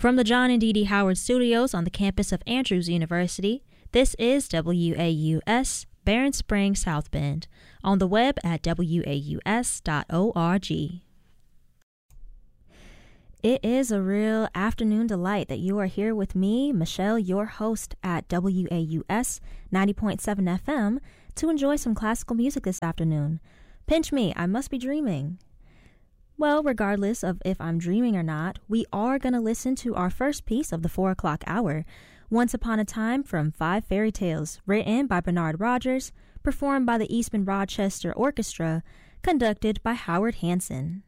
From the John and Dee Dee Howard Studios on the campus of Andrews University, this is WAUS, Barron Springs, South Bend, on the web at waus.org. It is a real afternoon delight that you are here with me, Michelle, your host at WAUS 90.7 FM, to enjoy some classical music this afternoon. Pinch me, I must be dreaming. Well, regardless of if I'm dreaming or not, we are going to listen to our first piece of the 4 o'clock hour, Once Upon a Time from 5 Fairy Tales, written by Bernard Rogers, performed by the Eastman Rochester Orchestra, conducted by Howard Hanson.